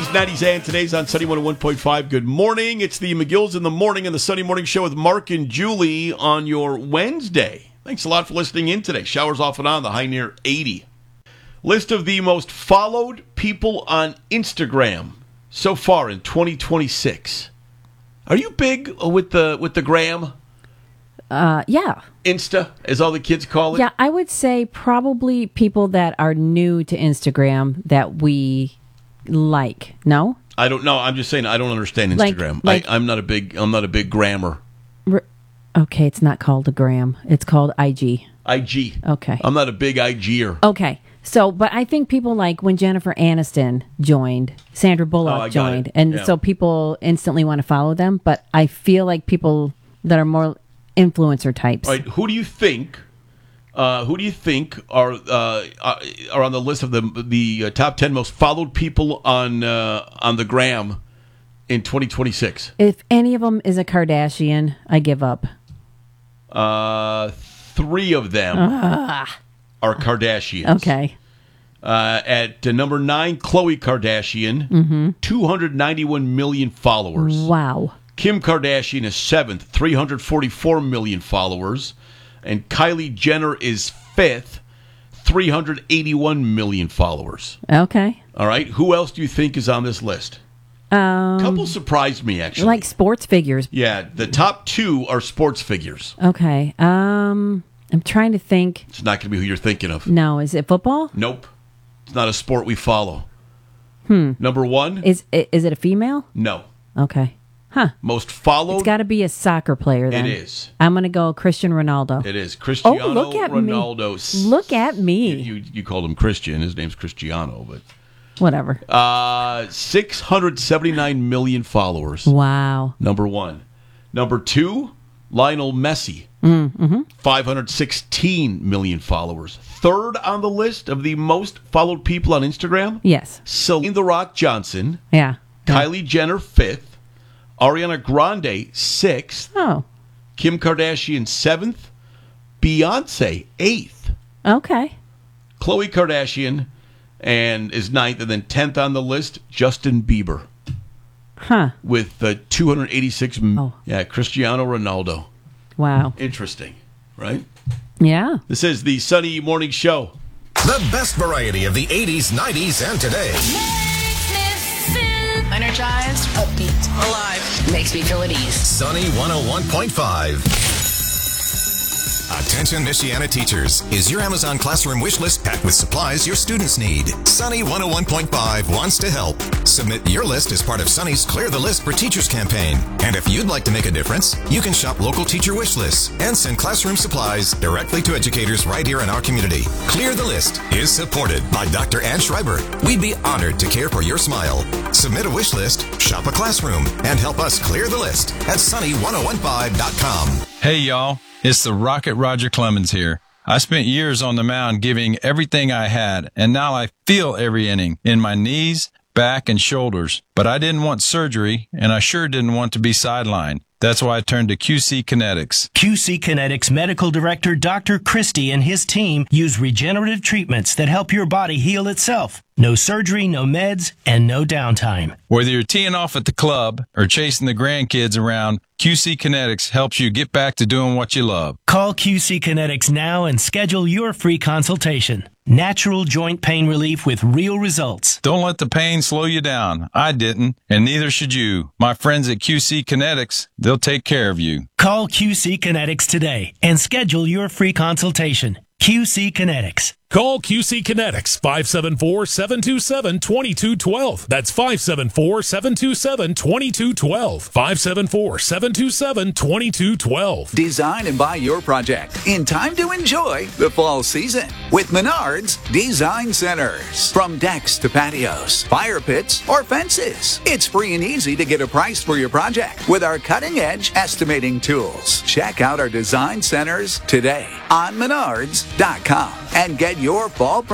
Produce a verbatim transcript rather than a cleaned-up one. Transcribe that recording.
is nineties and today's on Sunny one oh one point five. Good morning. It's the McGills in the Morning and the Sunny Morning Show with Mark and Julie on your Wednesday. Thanks a lot for listening in today. Showers off and on, the high near eighty. List of the most followed people on Instagram so far in twenty twenty-six. Are you big with the with the gram? Uh, yeah. Insta, as all the kids call it? Yeah, I would say probably people that are new to Instagram that we like. No? I don't know. I'm just saying I don't understand Instagram. Like, like, I, I'm not a big I'm not a big grammer. R- okay, it's not called a gram. It's called I G. I G. Okay. I'm not a big IGer. Okay. So, but I think people like when Jennifer Aniston joined, Sandra Bullock oh, joined, and yeah. so people instantly want to follow them. But I feel like people that are more influencer types. All right, who do you think? Uh, who do you think are uh, are on the list of the the uh, top ten most followed people on uh, on the gram in twenty twenty-six? If any of them is a Kardashian, I give up. Uh, three of them uh, are Kardashians. Okay. Uh, at uh, number nine, Khloe Kardashian, mm-hmm. two hundred ninety-one million followers. Wow. Kim Kardashian is seventh, three hundred forty-four million followers. And Kylie Jenner is fifth, three hundred eighty-one million followers. Okay. All right. Who else do you think is on this list? Um, A couple surprised me, actually. Like sports figures. Yeah, the top two are sports figures. Okay. Um, I'm trying to think. It's not going to be who you're thinking of. No. Is it football? Nope. It's not a sport we follow. Hmm. Number one. Is is it a female? No. Okay. Huh. Most followed. It's got to be a soccer player then. It is. I'm going to go Cristiano Ronaldo. It is. Cristiano oh, look at Ronaldo. Me. Look at me. You, you, you called him Christian. His name's Cristiano, but... Whatever. Uh, six hundred seventy-nine million followers. Wow. Number one. Number two, Lionel Messi. Mm-hmm. five hundred sixteen million followers. Third on the list of the most followed people on Instagram. Yes. Celine The Rock Johnson. Yeah. Kylie Jenner, fifth. Ariana Grande, sixth. Oh. Kim Kardashian, seventh. Beyonce, eighth. Okay. Khloe Kardashian and is ninth, and then tenth on the list, Justin Bieber. Huh. With uh, two hundred eighty-six. Oh. Yeah, Cristiano Ronaldo. Wow. Interesting, right? Yeah. This is the Sunny Morning Show. The best variety of the eighties, nineties, and today. Energized, upbeat, alive. Makes me feel at ease. Sunny one oh one point five. Attention Michiana teachers. Is your Amazon Classroom wish list packed with supplies your students need? Sunny one oh one point five wants to help. Submit your list as part of Sunny's Clear the List for Teachers campaign. And if you'd like to make a difference, you can shop local teacher wish lists and send classroom supplies directly to educators right here in our community. Clear the List is supported by Doctor Ann Schreiber. We'd be honored to care for your smile. Submit a wish list, shop a classroom, and help us clear the list at sunny ten fifteen dot com. Hey, y'all. It's the Rocket Roger Clemens here. I spent years on the mound giving everything I had, and now I feel every inning in my knees, back, and shoulders. But I didn't want surgery, and I sure didn't want to be sidelined. That's why I turned to Q C Kinetics. Q C Kinetics Medical Director Doctor Christie and his team use regenerative treatments that help your body heal itself. No surgery, no meds, and no downtime. Whether you're teeing off at the club or chasing the grandkids around, Q C Kinetics helps you get back to doing what you love. Call Q C Kinetics now and schedule your free consultation. Natural joint pain relief with real results. Don't let the pain slow you down. I didn't, and neither should you. My friends at Q C Kinetics, they'll take care of you. Call Q C Kinetics today and schedule your free consultation. Q C Kinetics. Call Q C Kinetics, five seven four, seven two seven, two two one two. That's five seven four, seven two seven, two two one two. five seven four, seven two seven, two two one two. Design and buy your project in time to enjoy the fall season with Menards Design Centers. From decks to patios, fire pits, or fences, it's free and easy to get a price for your project with our cutting-edge estimating tools. Check out our design centers today on menards dot com and get your fall